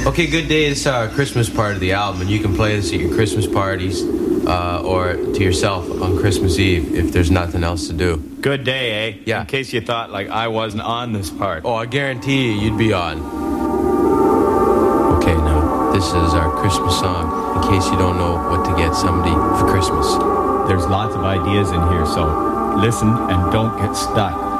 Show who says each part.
Speaker 1: Okay, Good Day is our Christmas part of the album, and you can play this at your Christmas parties or to yourself on Christmas Eve if there's nothing else to do.
Speaker 2: Good Day, eh?
Speaker 1: Yeah.
Speaker 2: In case you thought, like, I wasn't on this part.
Speaker 1: Oh, I guarantee you'd be on. Okay, now, this is our Christmas song, in case you don't know what to get somebody for Christmas.
Speaker 2: There's lots of ideas in here, so listen and don't get stuck.